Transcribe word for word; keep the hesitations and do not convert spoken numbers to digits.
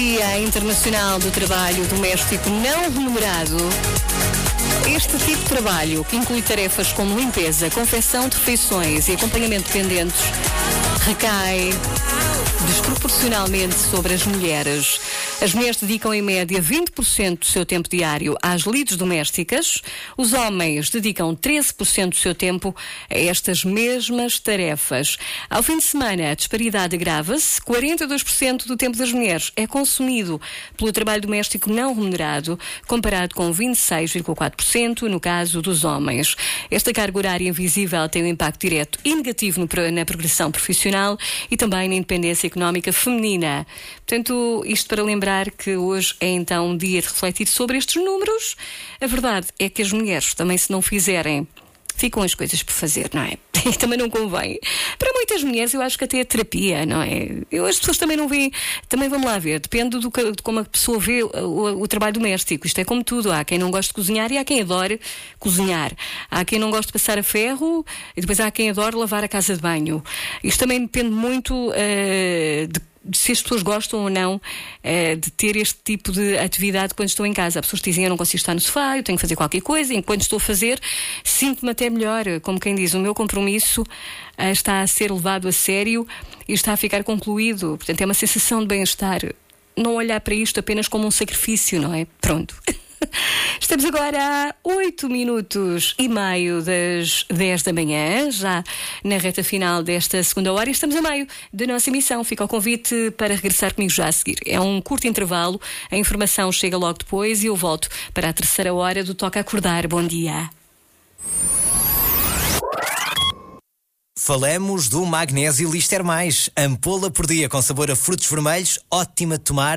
Dia Internacional do Trabalho Doméstico Não Remunerado. Este tipo de trabalho, que inclui tarefas como limpeza, confecção de refeições e acompanhamento de dependentes, recai desproporcionalmente sobre as mulheres. As mulheres dedicam em média vinte por cento do seu tempo diário às lides domésticas. Os homens dedicam treze por cento do seu tempo a estas mesmas tarefas. Ao fim de semana, a disparidade agrava-se. quarenta e dois por cento do tempo das mulheres é consumido pelo trabalho doméstico não remunerado, comparado com vinte e seis vírgula quatro por cento no caso dos homens. Esta carga horária invisível tem um impacto direto e negativo no, na progressão profissional e também na independência económica feminina. Portanto, isto para lembrar que hoje é então um dia de refletir sobre estes números. A verdade é que as mulheres também, se não fizerem, ficam as coisas por fazer, não é? E também não convém. Para muitas mulheres, eu acho que até é terapia, não é? Eu, as pessoas também não veem, também vamos lá ver, depende do que, de como a pessoa vê o, o, o trabalho doméstico. Isto é como tudo, há quem não goste de cozinhar e há quem adore cozinhar. Há quem não goste de passar a ferro e depois há quem adore lavar a casa de banho. Isto também depende muito uh, de se as pessoas gostam ou não uh, de ter este tipo de atividade quando estão em casa. Há pessoas que dizem: eu não consigo estar no sofá, eu tenho que fazer qualquer coisa, e enquanto estou a fazer sinto-me até melhor. Como quem diz, o meu compromisso uh, está a ser levado a sério e está a ficar concluído. Portanto, é uma sensação de bem-estar. Não olhar para isto apenas como um sacrifício, não é? Pronto. Estamos agora a oito minutos e meio das dez da manhã, já na reta final desta segunda hora, e estamos a meio da nossa emissão. Fica o convite para regressar comigo já a seguir. É um curto intervalo, a informação chega logo depois e eu volto para a terceira hora do Toca Acordar. Bom dia. Falamos do Magnésio Lister Mais. Ampola por dia com sabor a frutos vermelhos, ótima de tomar.